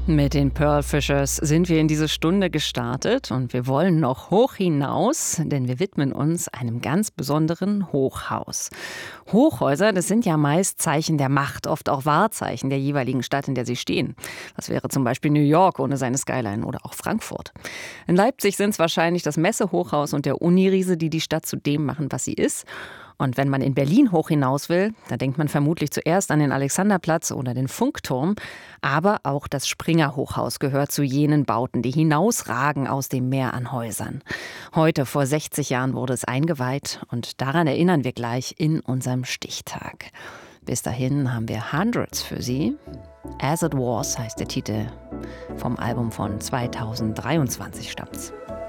Mit den Pearl Fishers sind wir in diese Stunde gestartet und wir wollen noch hoch hinaus, denn wir widmen uns einem ganz besonderen Hochhaus. Hochhäuser, das sind ja meist Zeichen der Macht, oft auch Wahrzeichen der jeweiligen Stadt, in der sie stehen. Das wäre zum Beispiel New York ohne seine Skyline oder auch Frankfurt. In Leipzig sind es wahrscheinlich das Messehochhaus und der Uniriese, die die Stadt zu dem machen, was sie ist. Und wenn man in Berlin hoch hinaus will, dann denkt man vermutlich zuerst an den Alexanderplatz oder den Funkturm. Aber auch das Springer-Hochhaus gehört zu jenen Bauten, die hinausragen aus dem Meer an Häusern. Heute, vor 60 Jahren, wurde es eingeweiht und daran erinnern wir gleich in unserem Stichtag. Bis dahin haben wir Hundreds für Sie. As It Was heißt der Titel vom Album von 2023 stammt's.